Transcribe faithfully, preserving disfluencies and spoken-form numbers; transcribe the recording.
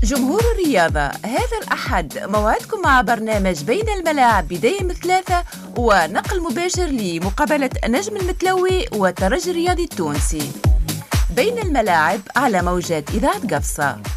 جمهور الرياضة، هذا الأحد موعدكم مع برنامج بين الملاعب بداية من ثلاثة ونقل مباشر لمقابلة نجم المتلوي والترجي الرياضي التونسي. بين الملاعب على موجات إذاعة قفصة.